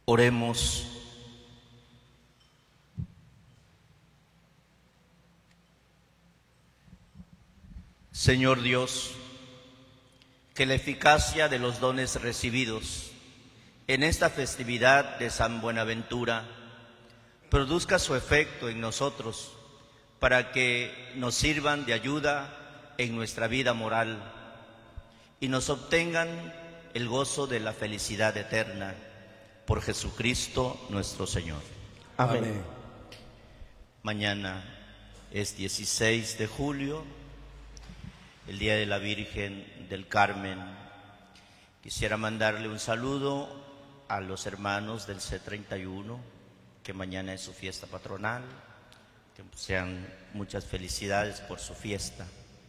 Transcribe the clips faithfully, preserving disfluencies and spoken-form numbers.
Oremos. Señor Dios, que la eficacia de los dones recibidos en esta festividad de San Buenaventura produzca su efecto en nosotros para que nos sirvan de ayuda en nuestra vida moral y nos obtengan el gozo de la felicidad eterna. Por Jesucristo nuestro Señor. Amén. Amén. Mañana es dieciséis de julio, el Día de la Virgen del Carmen. Quisiera mandarle un saludo a los hermanos del C treinta y uno, que mañana es su fiesta patronal, que sean muchas felicidades por su fiesta.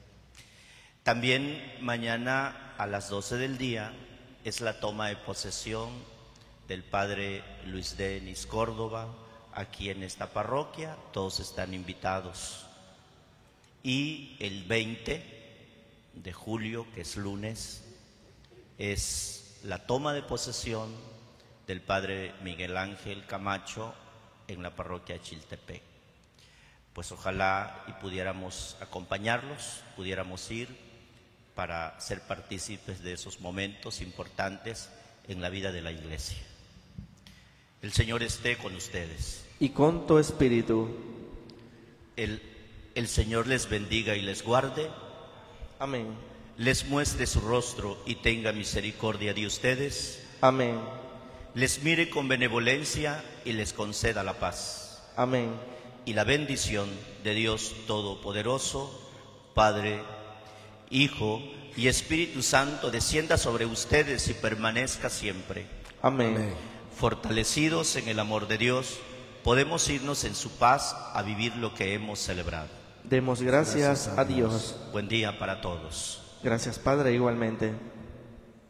También mañana a las doce del día es la toma de posesión del Padre Luis Denis Córdoba aquí en esta parroquia. Todos están invitados. Y el veinte de julio, que es lunes, es la toma de posesión del Padre Miguel Ángel Camacho en la parroquia de Chiltepec. Pues ojalá y pudiéramos acompañarlos, pudiéramos ir para ser partícipes de esos momentos importantes en la vida de la Iglesia. El Señor esté con ustedes. Y con tu espíritu. El, el Señor les bendiga y les guarde. Amén. Les muestre su rostro y tenga misericordia de ustedes. Amén. Les mire con benevolencia y les conceda la paz. Amén. Y la bendición de Dios Todopoderoso, Padre, Hijo y Espíritu Santo, descienda sobre ustedes y permanezca siempre. Amén. Amén. Fortalecidos en el amor de Dios, podemos irnos en su paz a vivir lo que hemos celebrado. Demos gracias, gracias a Dios. Buen día para todos. Gracias, Padre, igualmente.